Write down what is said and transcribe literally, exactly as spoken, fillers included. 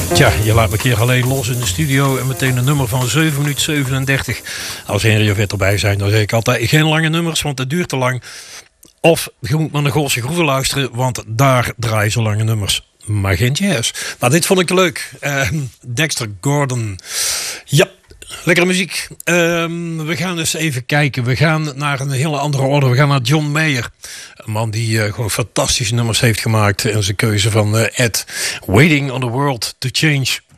Tja, je laat me een keer alleen los in de studio en meteen een nummer van zeven minuten zevenendertig. Als Henry of Wit erbij zijn, dan zeg ik altijd geen lange nummers, want het duurt te lang. Of je moet naar de Goolse Groeven luisteren, want daar draaien zo lange nummers. Maar geen jazz. Maar dit vond ik leuk. Uh, Dexter Gordon. Ja, lekkere muziek. Uh, we gaan eens even kijken. We gaan naar een hele andere orde. We gaan naar John Mayer. Een man die uh, gewoon fantastische nummers heeft gemaakt. En zijn keuze van uh, Ed. Waiting on the World to Change.